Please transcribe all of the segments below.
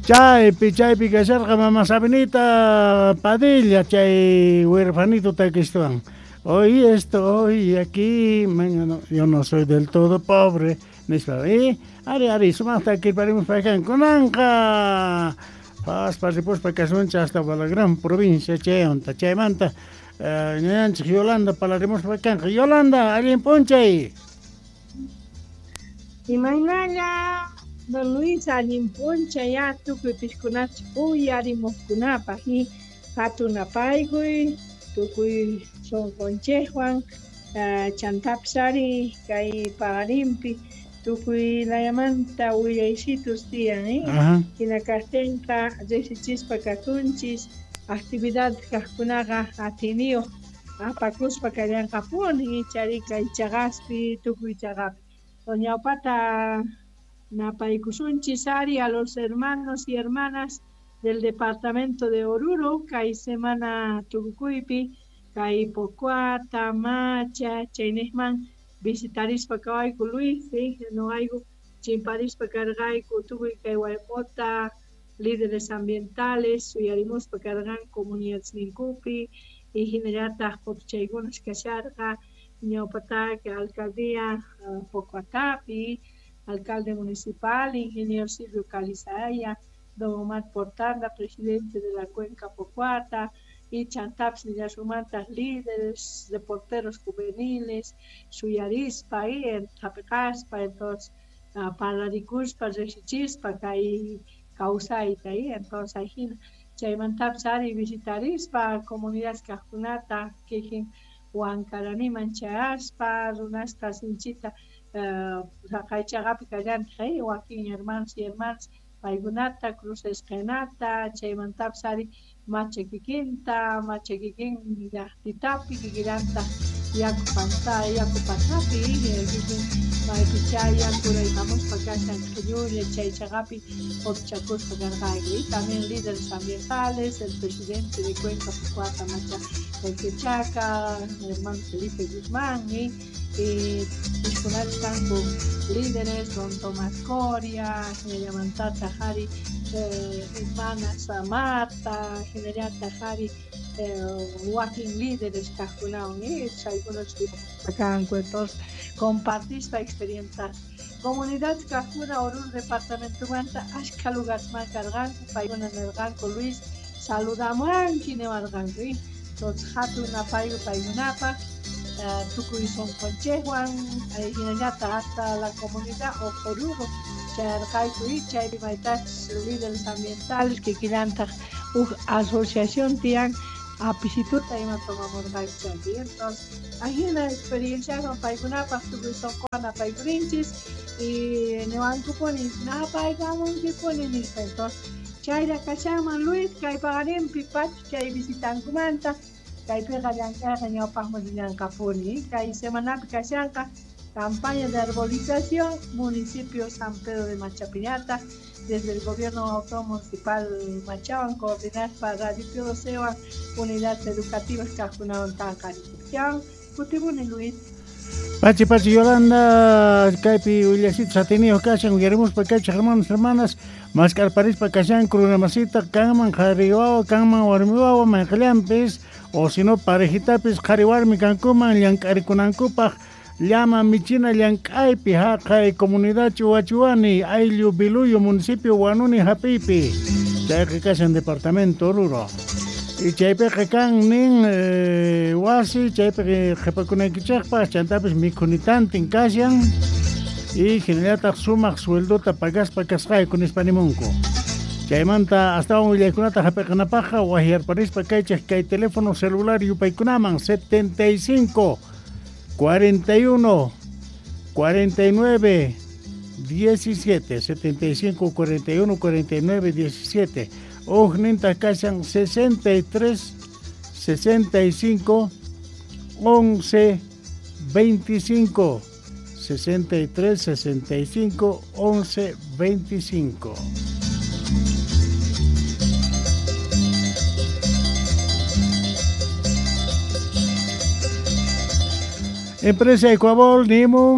Chaypi kasharqa mama Sabinita Padilla, chay huerfanito taquistuan. Hoy esto, hoy aquí, yo no soy del todo pobre. Ari, sumasta aquí parimos para acá, con Anca. Pasipos para Casuncha hasta para la gran provincia, Chay Manta. Yolanda, palaremos para acá. Yolanda, alguien poncha ahí. Imaynalla, don Luis, alguien poncha ya, tú que piscunach, uy, arimos kunapa, y hatunapayguy, tú que son conchejuan, chantapsari, kay pagarimpi, tú que la llamanta, uyaycitos tian, y la castenca, desichispa cacunchis, actividad cascunaga atinio, apacuspa cayan capun, y charica y chagaspi, tú que chagapi. Doña Opata Napaikusunchis a los hermanos y hermanas del departamento de Oruro, Kai Semana Tucuipi, Kai Pocuata, Macha, Chainesman, visitarispa Kawaiku Luis, no hay chimparispa Cargaiku, Tubi Kai Waipota, líderes ambientales, Suyarimuspa Cargan, comunidades Nincupi, y Generata Popchaigunas Casharga, Ñaupataque, alcaldía Pocuatapi, alcalde municipal, ingeniero Silvio Calizaya, don Omar Portanda, presidente de la cuenca Pocuata, y Chantaps Niyasumantas, líderes de porteros juveniles, Suyarispa, y en Tapecaspa, entonces, Palaricuspa, Rexichispa, y Causaita, y entonces, ahí, Chaymantaps, Ari, visitarispa, comunidades Cajunata, que Huancarani manchaspa, runasta sinchita, Kaichagapi Kayan, Joaquín, hermanos y hermanas, Paigunata, Cruz Esquenata, Chaymantapsari, Machequiquinta, Machequiquin, Titapi, Giganta, Yakupanta, Yakupatapi, Maipichaya, Cura y Vamos Pacasa, Kiyuri, Chaychagapi, Opchacos Pagargay, también líderes ambientales, el presidente de Cuenca Pucuata, Macha, el Quechaca, el hermano Felipe Guzmán, y disponer campo líderes, don Tomás Coria, General Tajari, hermanas Marta, General Tajari, Joaquín líderes Cajunao, algunos acá encuentros, compartir esta experiencia. Comunidad Cajuna, Orur, Departamento Guanta, Ashka lugares más cargan, Paigona Nerganco Luis, saludamos a Kinemarganco, entonces Hatuna Paigo Paigunapa. Tucuy son conchejuan, hasta la comunidad o Oruro, Charcaicuy, Chaymaitas, líderes ambientales que quieran asociación tian apicituta y tomamos gaichandi. Entonces, aquí la experiencia con Paigunapa, Tucuy son con Paigurinchis y Nevancuponi, nada paigamos que ponen esto. Entonces, Chaira Cachaman Luis, Caipagarem, Pipach, Chay visitan Cumanta. Kay pegayanka kanya pahmadinan kapuni, kay semana pikasyanka, campaña de arbolización, municipio San Pedro de Machapiñata, desde el gobierno autónomo municipal Machaban, coordinar para Radio Pio Seban, unidades educativas Cajunaon Tancari. Kutibuni Luis. Pachi Yolanda, Caipi, Uliasit, Satinio, Cachan, Gueremos, Pacacha, hermanas, Mascar París, Pacachan, Crunamasita, Caman, Jariwao, Caman, Warmiwao, Manjaliampes, o si no, Parejitapis, Jariwarmi, Cancuman, Liancaricunancupaj, Llama Michina, Liancaipi, Jacay, Comunidad Chuachuani, Ayllu, Biluyo, Municipio Guanuni, Japipi, Chayque Cachan, Departamento Oruro. Y chaype can nin wasi chaype jepakunaykichaqpa chantapis mikhunitantin kashan y generata sumaq sueldota pagaspa kasqay kunispaninmunku. Chaymanta astawan willaykunata hapiqnapaqa wahyarparispa kaychaq kay teléfono celular yupaykunaman 75 41 49 17 75 41 49 17. Ojninta Kashan 63 65 11 25 63 65 11 25. Empresa Ecuabol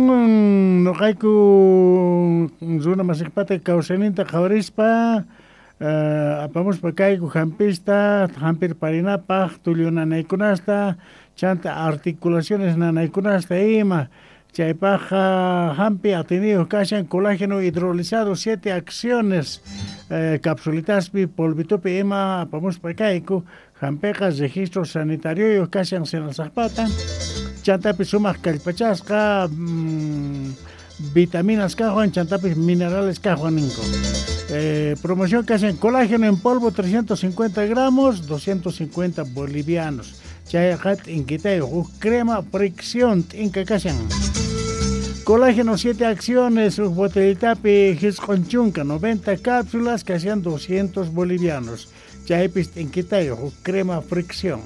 Nimun Nokaiku Zuna Masikpate Kauseninta Kaurispa apamos pakayku hampista hampir parinapaq tullu nanaykunasta chanta articulaciones nanaykunasta ima chaypaqa hampi atenido kashan colágeno hidrolizado 7 acciones capsulitaspi polvitopi ima apamos pakayku hampiqa registro sanitario kashan senasaqpata chantapi sumaq kallpachasqa vitaminas cajuan, chantapis minerales cajuan ninco. Promoción que hacen colágeno en polvo 350 gramos, 250 bolivianos. Chayajat inquiteo, crema fricción inca casan. Colágeno 7 acciones, botellitapi gisconchunca, 90 cápsulas que hacían 200 bolivianos. Chaypis inquiteo, crema fricción.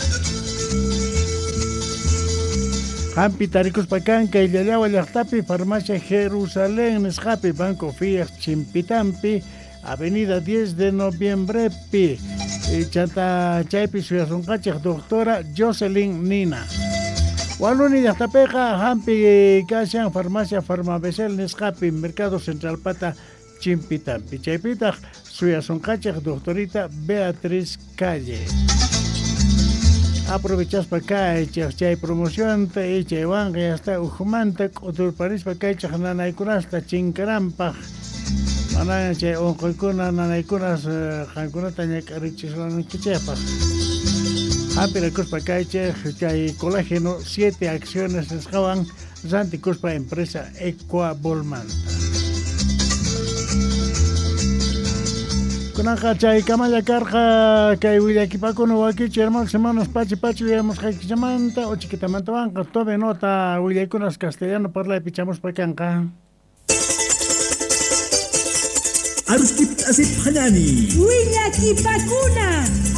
Hampi taricus pacanca y llalawa llaqtapi farmacia Jerusalén Nesjapi Banco Fiat Chimpitampi Avenida 10 de Noviembre pi chanta chaypi suyasonqachaq doctora Jocelyn Nina Waluni llaqtapiqa hampi kashan farmacia Farmabesel Nesjapi Mercado Central Pata Chimpitampi chaypitaq suyasonqachaq doctorita Beatriz Calle. Aprovechas para acá, chay promoción, chay van, ya está Ujumanta, Cotur París para acá, chay nanaykunasta, chinkarampa, mana chay onkoykuna nanaykunas, hankunata ñakarichislanan kichaypa. Apiracus para acá, chay colágeno, 7 acciones escaban, Santicus para empresa Equa Bolmanta. Kunaka chay kamaya karqa kay willakipakuno wakichi hermanos semanas pachi digamos haykichamanta o chiquitamanta banca tome nota willakkunas castellano parlaypi chamuspa kanqa Arusquip asip hanani Willakipakuna